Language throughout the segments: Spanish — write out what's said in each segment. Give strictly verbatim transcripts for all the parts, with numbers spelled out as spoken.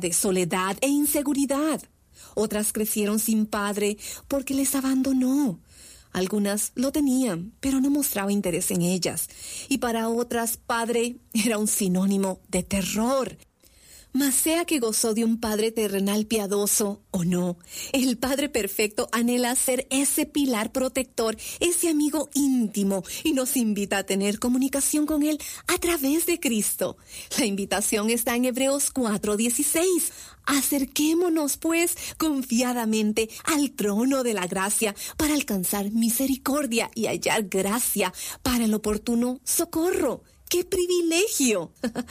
de soledad e inseguridad. Otras crecieron sin padre porque les abandonó. Algunas lo tenían, pero no mostraba interés en ellas. Y para otras, padre era un sinónimo de terror. Mas sea que gozó de un Padre terrenal piadoso o no, el Padre perfecto anhela ser ese pilar protector, ese amigo íntimo, y nos invita a tener comunicación con Él a través de Cristo. La invitación está en Hebreos cuatro dieciséis. Acerquémonos, pues, confiadamente al trono de la gracia para alcanzar misericordia y hallar gracia para el oportuno socorro. ¡Qué privilegio!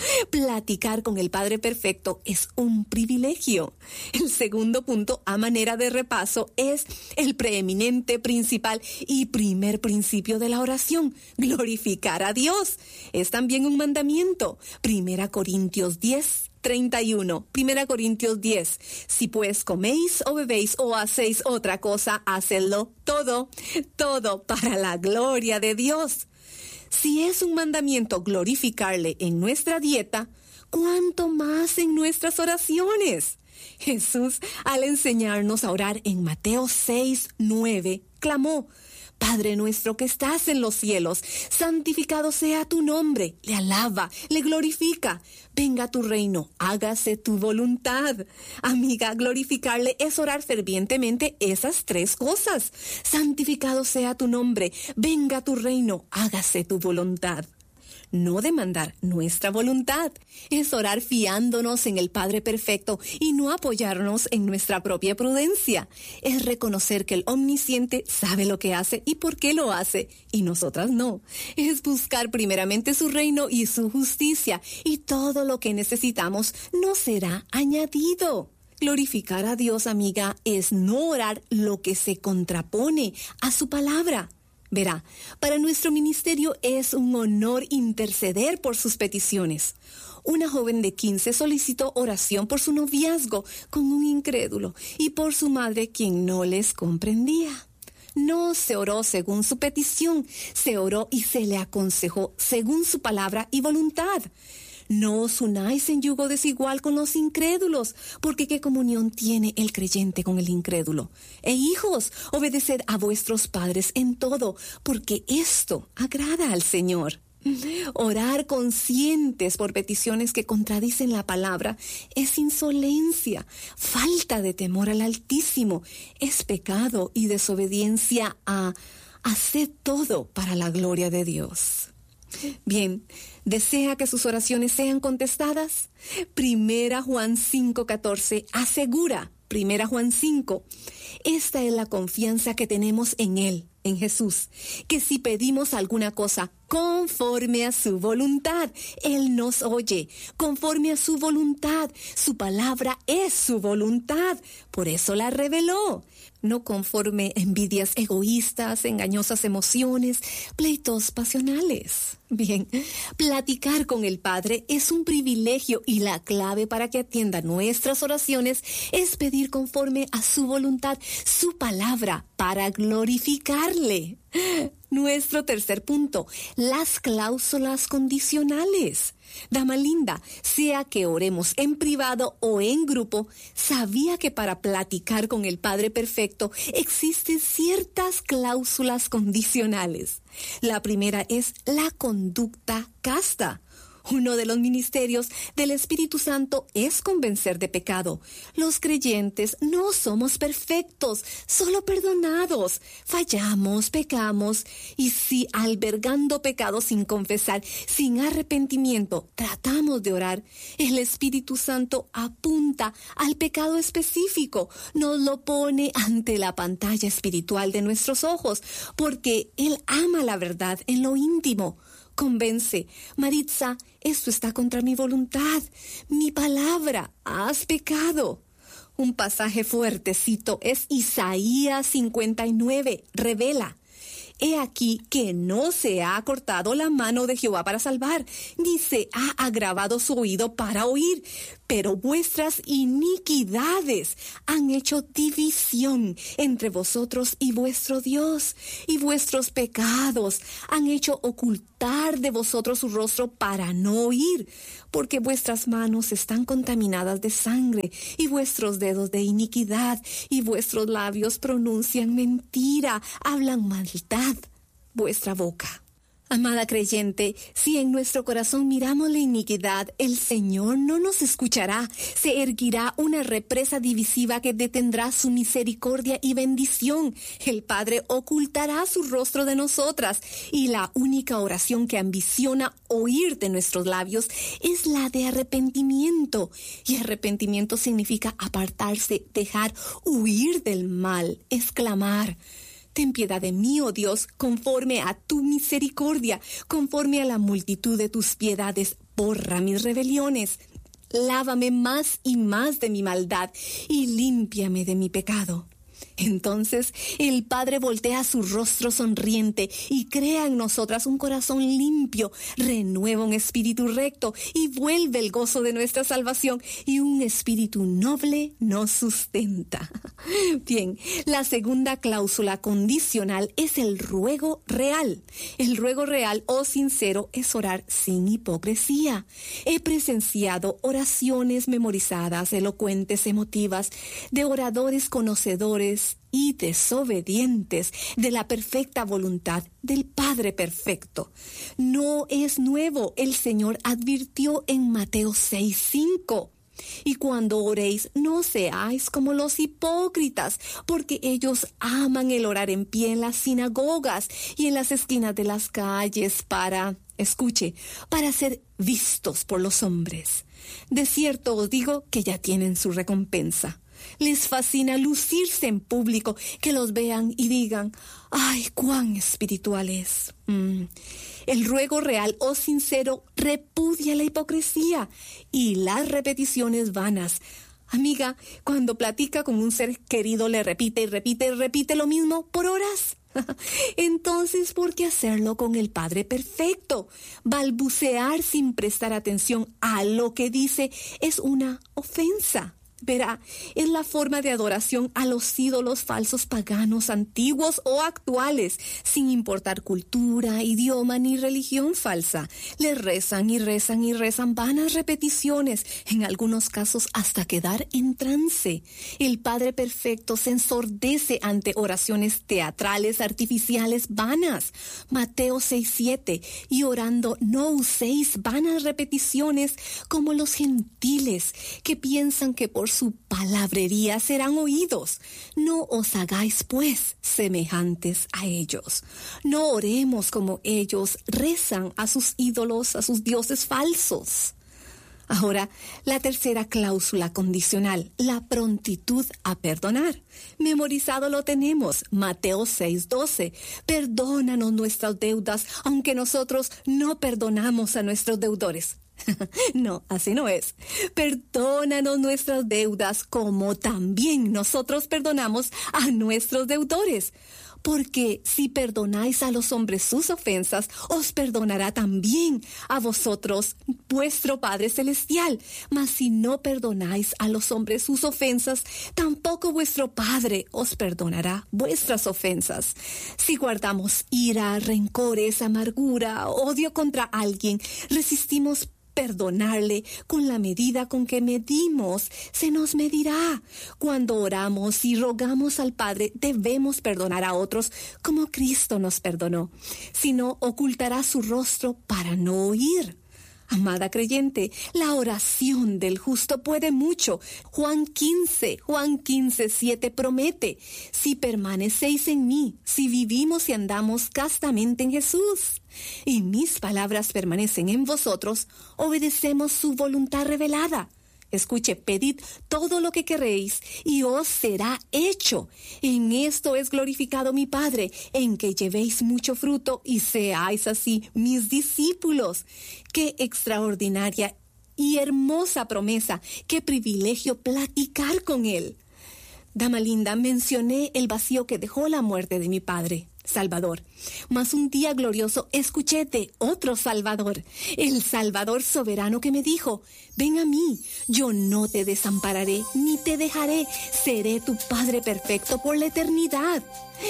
Platicar con el Padre Perfecto es un privilegio. El segundo punto, a manera de repaso, es el preeminente, principal y primer principio de la oración: glorificar a Dios. Es también un mandamiento. Primera Corintios diez, treinta y uno. Primera Corintios diez. Si pues coméis o bebéis o hacéis otra cosa, hacedlo todo, todo para la gloria de Dios. Si es un mandamiento glorificarle en nuestra dieta, ¿cuánto más en nuestras oraciones? Jesús, al enseñarnos a orar en Mateo seis, nueve, clamó: Padre nuestro que estás en los cielos, santificado sea tu nombre. Le alaba, le glorifica. Venga tu reino, hágase tu voluntad. Amiga, glorificarle es orar fervientemente esas tres cosas. Santificado sea tu nombre, venga tu reino, hágase tu voluntad. No demandar nuestra voluntad, es orar fiándonos en el Padre Perfecto y no apoyarnos en nuestra propia prudencia. Es reconocer que el Omnisciente sabe lo que hace y por qué lo hace, y nosotras no. Es buscar primeramente su reino y su justicia, y todo lo que necesitamos nos será añadido. Glorificar a Dios, amiga, es no orar lo que se contrapone a su palabra. Verá, para nuestro ministerio es un honor interceder por sus peticiones. Una joven de quince solicitó oración por su noviazgo con un incrédulo y por su madre, quien no les comprendía. No se oró según su petición, se oró y se le aconsejó según su palabra y voluntad. No os unáis en yugo desigual con los incrédulos, porque ¿qué comunión tiene el creyente con el incrédulo? E hijos, obedeced a vuestros padres en todo, porque esto agrada al Señor. Orar conscientes por peticiones que contradicen la palabra es insolencia, falta de temor al Altísimo, es pecado y desobediencia a hacer todo para la gloria de Dios. Bien, ¿desea que sus oraciones sean contestadas? Primera Juan cinco catorce asegura, Primera Juan cinco, esta es la confianza que tenemos en Él, en Jesús, que si pedimos alguna cosa conforme a su voluntad, Él nos oye, conforme a su voluntad, su palabra es su voluntad, por eso la reveló. No conforme a envidias egoístas, engañosas emociones, pleitos pasionales. Bien, platicar con el Padre es un privilegio y la clave para que atienda nuestras oraciones es pedir conforme a su voluntad, su palabra, para glorificarle. Nuestro tercer punto, las cláusulas condicionales. Dama linda, sea que oremos en privado o en grupo, sabía que para platicar con el Padre Perfecto existen ciertas cláusulas condicionales. La primera es la conducta casta. Uno de los ministerios del Espíritu Santo es convencer de pecado. Los creyentes no somos perfectos, solo perdonados. Fallamos, pecamos, y si albergando pecado sin confesar, sin arrepentimiento, tratamos de orar, el Espíritu Santo apunta al pecado específico, nos lo pone ante la pantalla espiritual de nuestros ojos, porque Él ama la verdad en lo íntimo. Convence, Maritza, esto está contra mi voluntad, mi palabra, has pecado. Un pasaje fuertecito es Isaías cincuenta y nueve, revela: He aquí que no se ha cortado la mano de Jehová para salvar, ni se ha agravado su oído para oír, pero vuestras iniquidades han hecho división entre vosotros y vuestro Dios, y vuestros pecados han hecho ocultar ocultar de vosotros su rostro para no oír, porque vuestras manos están contaminadas de sangre y vuestros dedos de iniquidad, y vuestros labios pronuncian mentira, hablan maldad vuestra boca. Amada creyente, si en nuestro corazón miramos la iniquidad, el Señor no nos escuchará. Se erguirá una represa divisiva que detendrá su misericordia y bendición. El Padre ocultará su rostro de nosotras, y la única oración que ambiciona oír de nuestros labios es la de arrepentimiento. Y arrepentimiento significa apartarse, dejar, huir del mal, exclamar: ten piedad de mí, oh Dios, conforme a tu misericordia, conforme a la multitud de tus piedades, borra mis rebeliones. Lávame más y más de mi maldad y límpiame de mi pecado. Entonces el Padre voltea su rostro sonriente y crea en nosotras un corazón limpio, renueva un espíritu recto y vuelve el gozo de nuestra salvación, y un espíritu noble nos sustenta. Bien, la segunda cláusula condicional es el ruego real. El ruego real o sincero es orar sin hipocresía. He presenciado oraciones memorizadas, elocuentes, emotivas, de oradores conocedores y desobedientes de la perfecta voluntad del Padre perfecto. No es nuevo. El Señor advirtió en Mateo seis cinco. Y cuando oréis, no seáis como los hipócritas, porque ellos aman el orar en pie en las sinagogas y en las esquinas de las calles para, escuche, para ser vistos por los hombres. De cierto os digo que ya tienen su recompensa. Les fascina lucirse en público, que los vean y digan: ¡ay, cuán espiritual es! Mm. El ruego real o sincero repudia la hipocresía y las repeticiones vanas. Amiga, cuando platica con un ser querido, le repite y repite y repite lo mismo por horas. Entonces, ¿por qué hacerlo con el Padre perfecto? Balbucear sin prestar atención a lo que dice es una ofensa. Verá, es la forma de adoración a los ídolos falsos paganos antiguos o actuales, sin importar cultura, idioma ni religión falsa. Le rezan y rezan y rezan vanas repeticiones, en algunos casos hasta quedar en trance. El Padre perfecto se ensordece ante oraciones teatrales, artificiales, vanas. Mateo seis siete, y orando no uséis vanas repeticiones como los gentiles, que piensan que por su palabrería serán oídos. No os hagáis, pues, semejantes a ellos. No oremos como ellos rezan a sus ídolos, a sus dioses falsos. Ahora, la tercera cláusula condicional, la prontitud a perdonar. Memorizado lo tenemos, Mateo seis doce. Perdónanos nuestras deudas, aunque nosotros no perdonamos a nuestros deudores. No, así no es. Perdónanos nuestras deudas como también nosotros perdonamos a nuestros deudores. Porque si perdonáis a los hombres sus ofensas, os perdonará también a vosotros vuestro Padre Celestial. Mas si no perdonáis a los hombres sus ofensas, tampoco vuestro Padre os perdonará vuestras ofensas. Si guardamos ira, rencores, amargura, odio contra alguien, resistimos perdonarle con la medida con que medimos, se nos medirá. Cuando oramos y rogamos al Padre, debemos perdonar a otros como Cristo nos perdonó. Si no, ocultará su rostro para no oír. Amada creyente, la oración del justo puede mucho. Juan quince, Juan quince, siete promete: si permanecéis en mí, si vivimos y andamos castamente en Jesús, y mis palabras permanecen en vosotros, obedecemos su voluntad revelada. Escuche, pedid todo lo que queréis y os será hecho. En esto es glorificado mi Padre, en que llevéis mucho fruto y seáis así mis discípulos. Qué extraordinaria y hermosa promesa, qué privilegio platicar con Él. Dama linda, mencioné el vacío que dejó la muerte de mi padre. Salvador. Mas un día glorioso escuché de otro Salvador, el Salvador soberano que me dijo: ven a mí, yo no te desampararé ni te dejaré, seré tu Padre perfecto por la eternidad.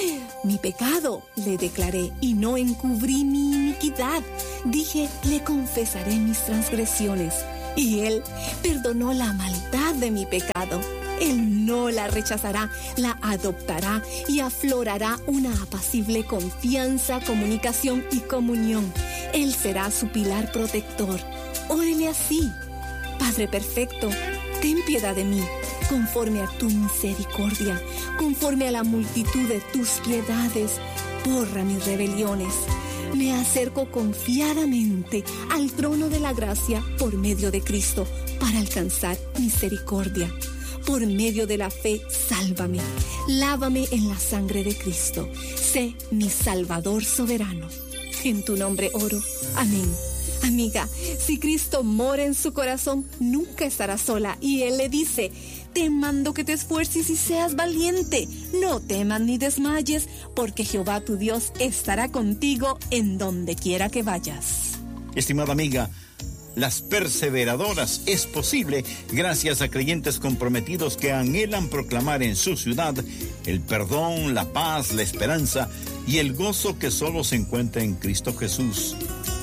Mi pecado, le declaré, y no encubrí mi iniquidad. Dije, le confesaré mis transgresiones, y Él perdonó la maldad de mi pecado. Él no la rechazará, la adoptará y aflorará una apacible confianza, comunicación y comunión. Él será su pilar protector. Órele así: Padre perfecto, ten piedad de mí, conforme a tu misericordia, conforme a la multitud de tus piedades, borra mis rebeliones. Me acerco confiadamente al trono de la gracia por medio de Cristo para alcanzar misericordia. Por medio de la fe, sálvame, lávame en la sangre de Cristo. Sé mi Salvador soberano. En tu nombre oro. Amén. Amiga, si Cristo mora en su corazón, nunca estará sola. Y Él le dice: te mando que te esfuerces y seas valiente. No temas ni desmayes, porque Jehová tu Dios estará contigo en donde quiera que vayas. Estimada amiga, Las Perseveradoras es posible gracias a creyentes comprometidos que anhelan proclamar en su ciudad el perdón, la paz, la esperanza y el gozo que solo se encuentra en Cristo Jesús.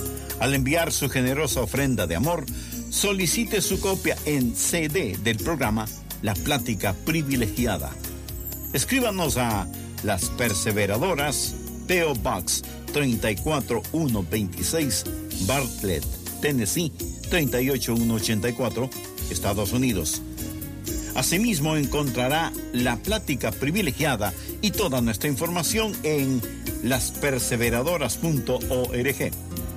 Al enviar su generosa ofrenda de amor, solicite su copia en C D del programa La Plática Privilegiada. Escríbanos a Las Perseveradoras, P O Box tres cuatro uno dos seis, Bartlett, Tennessee tres ocho uno ocho cuatro, Estados Unidos. Asimismo encontrará La Plática Privilegiada y toda nuestra información en las perseveradoras punto org.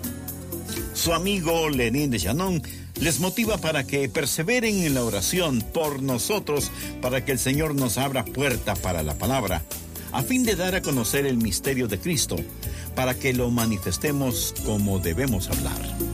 Su amigo Lenín de Llanón les motiva para que perseveren en la oración por nosotros, para que el Señor nos abra puerta para la palabra, a fin de dar a conocer el misterio de Cristo, para que lo manifestemos como debemos hablar.